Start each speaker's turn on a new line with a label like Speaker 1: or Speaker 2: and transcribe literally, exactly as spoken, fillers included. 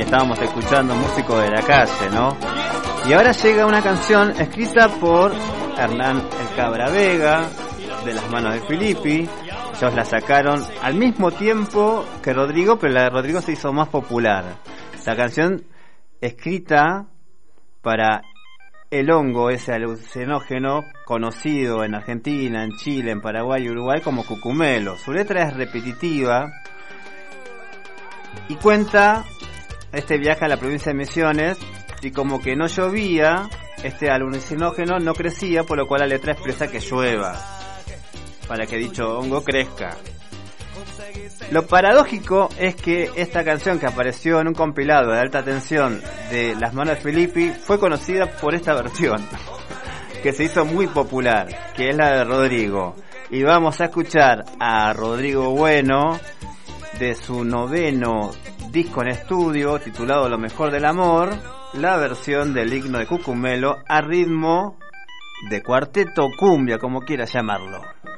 Speaker 1: estábamos escuchando músicos de la calle, ¿no? Y ahora llega una canción escrita por Hernán El Cabra Vega, de las manos de Filippi. Ellos la sacaron al mismo tiempo que Rodrigo, pero la de Rodrigo se hizo más popular. La canción escrita para el hongo, ese alucinógeno conocido en Argentina, en Chile, en Paraguay y Uruguay como cucumelo. Su letra es repetitiva y cuenta este viaje a la provincia de Misiones, y como que no llovía, este alucinógeno no crecía, por lo cual la letra expresa que llueva, para que dicho hongo crezca. Lo paradójico es que esta canción, que apareció en un compilado de alta tensión de las manos de Filippi, fue conocida por esta versión, que se hizo muy popular, que es la de Rodrigo. Y vamos a escuchar a Rodrigo Bueno, de su noveno disco en estudio, titulado Lo Mejor del Amor, la versión del himno de Cucumelo a ritmo de cuarteto cumbia, como quiera llamarlo.